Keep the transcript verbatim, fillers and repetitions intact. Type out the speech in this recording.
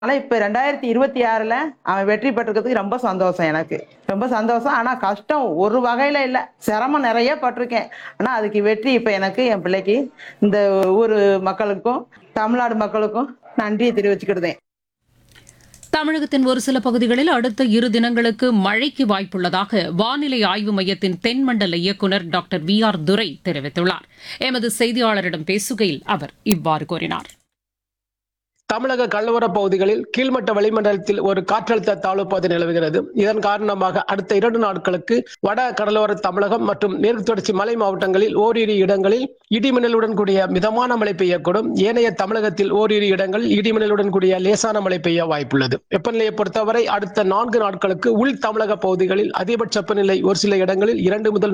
ஆனா இப்ப ரெண்டாயிரத்தி இருபத்தி ஆறுல அவன் வெற்றி பெற்றிருக்கிறதுக்கு ரொம்ப சந்தோஷம் எனக்கு. ரொம்ப சந்தோஷம். ஆனா கஷ்டம் ஒரு வகையில இல்ல. சிரமம் நெறைய பட்டுருக்கேன். ஆனா அதுக்கு வெற்றி இப்ப எனக்கு, என் பிள்ளைக்கு, இந்த ஊரு மக்களுக்கும், தமிழ்நாடு மக்களுக்கும் நன்றிய தெரிவிச்சுக்கிடுதேன். தமிழகத்தின் ஒரு சில பகுதிகளில் அடுத்த இரு தினங்களுக்கு மழைக்கு வாய்ப்புள்ளதாக வானிலை ஆய்வு மையத்தின் தென்மண்டல இயக்குநர் டாக்டர் வி ஆர் துரை தெரிவித்துள்ளார். எமது செய்தியாளரிடம் பேசுகையில் அவர் இவ்வாறு கூறினார். தமிழக கடலோர பகுதிகளில் கீழ்மட்ட வளிமண்டலத்தில் ஒரு காற்றழுத்த தாழ்வு பகுதி நிலவுகிறது. இதன் காரணமாக அடுத்த இரண்டு நாட்களுக்கு வட கடலோர தமிழகம் மற்றும் மேற்கு தொடர்ச்சி மலை மாவட்டங்களில் ஓரிரு இடங்களில் இடிமின்னலுடன் கூடிய மிதமான மழை பெய்யக்கூடும். ஏனைய தமிழகத்தில் ஓரிரு இடங்களில் இடிமின்னலுடன் கூடிய லேசான மழை பெய்ய வாய்ப்புள்ளது. வெப்பநிலையை பொறுத்தவரை அடுத்த நான்கு நாட்களுக்கு உள் தமிழக பகுதிகளில் அதிகபட்ச வெப்பநிலை ஒரு சில இடங்களில் இரண்டு முதல்